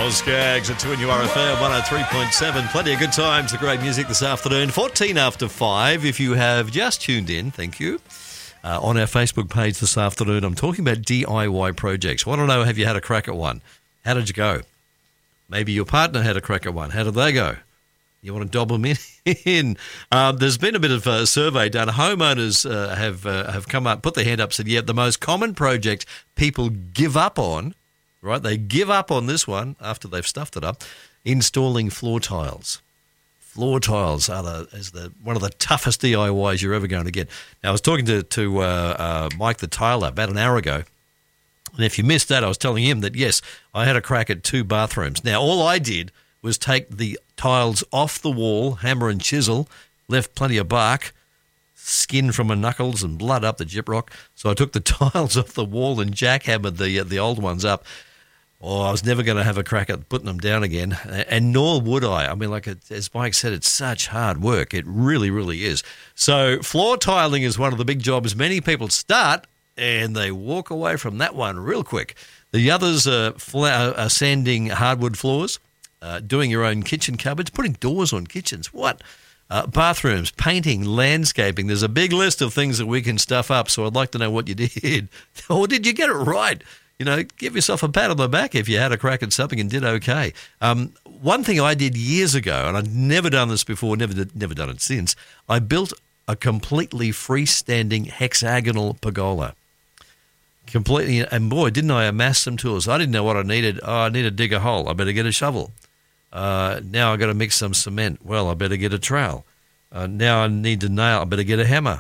Skaggs at 2NURFM 103.7. Plenty of good times, the great music this afternoon. 14 after 5. If you have just tuned in, thank you. On our Facebook page this afternoon, I'm talking about DIY projects. I want to know, have you had a crack at one? How did you go? Maybe your partner had a crack at one. How did they go? You want to dob them in? There's been a bit of a survey done. Homeowners have come up, put their hand up, said, yeah, the most common project people give up on, right? They give up on this one after they've stuffed it up, installing floor tiles. Floor tiles are one of the toughest DIYs you're ever going to get. Now, I was talking to Mike the Tiler about an hour ago, and if you missed that, I was telling him that, yes, I had a crack at 2 bathrooms. Now, all I did was take the tiles off the wall, hammer and chisel, left plenty of bark, skin from my knuckles and blood up the gyprock. So I took the tiles off the wall and jackhammered the old ones up. Oh, I was never going to have a crack at putting them down again, and nor would I. I mean, like as Mike said, it's such hard work. It really, really is. So floor tiling is one of the big jobs. Many people start and they walk away from that one real quick. The others are sanding hardwood floors, doing your own kitchen cupboards, putting doors on kitchens. What? Bathrooms, painting, landscaping. There's a big list of things that we can stuff up, so I'd like to know what you did. Or did you get it right? You know, give yourself a pat on the back if you had a crack at something and did okay. One thing I did years ago, and I'd never done this before, never done it since, I built a completely freestanding hexagonal pergola. Completely, and boy, didn't I amass some tools. I didn't know what I needed. Oh, I need to dig a hole. I better get a shovel. Now I've got to mix some cement. Well, I better get a trowel. Now I need to nail. I better get a hammer.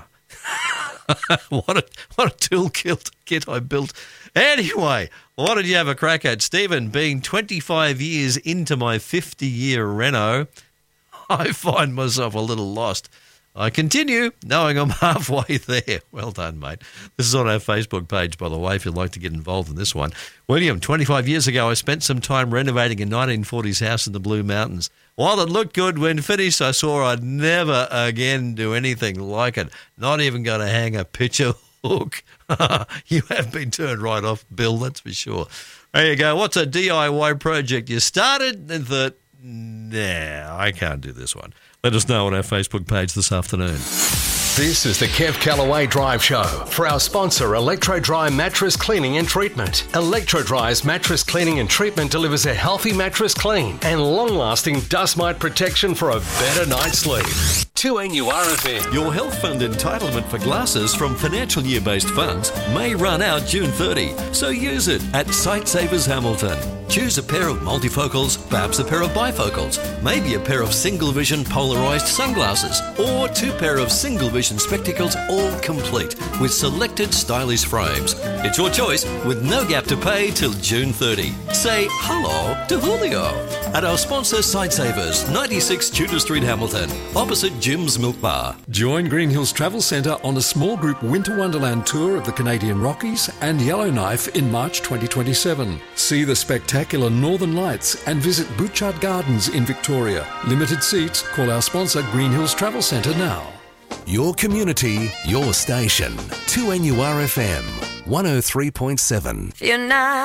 What a tool kit I built. Anyway, what did you have a crack at? Stephen, being 25 years into my 50-year reno, I find myself a little lost. I continue knowing I'm halfway there. Well done, mate. This is on our Facebook page, by the way, if you'd like to get involved in this one. William, 25 years ago, I spent some time renovating a 1940s house in the Blue Mountains. While it looked good when finished, I saw I'd never again do anything like it. Not even going to hang a picture hook. You have been turned right off, Bill, that's for sure. There you go. What's a DIY project you started and thought, nah, I can't do this one? Let us know on our Facebook page this afternoon. This is the Kev Callaway Drive Show for our sponsor, Electro-Dry Mattress Cleaning and Treatment. Electro-Dry's mattress cleaning and treatment delivers a healthy mattress clean and long-lasting dust mite protection for a better night's sleep. 2NURFM. Your health fund entitlement for glasses from financial year-based funds may run out June 30, so use it at Sightsavers Hamilton. Choose a pair of multifocals, perhaps a pair of bifocals, maybe a pair of single-vision polarized sunglasses, or 2 pair of single-vision spectacles, all complete with selected stylish frames. It's your choice with no gap to pay till June 30. Say hello to Julio at our sponsor Sightsavers, 96 Tudor Street, Hamilton, opposite Jim's Milk Bar. Join Green Hills Travel Centre on a small group Winter Wonderland tour of the Canadian Rockies and Yellowknife in March 2027. See the spectacular Northern Lights and visit Butchart Gardens in Victoria. Limited seats. Call our sponsor Green Hills Travel Centre now. Your community, your station. 2NURFM 103.7. You're not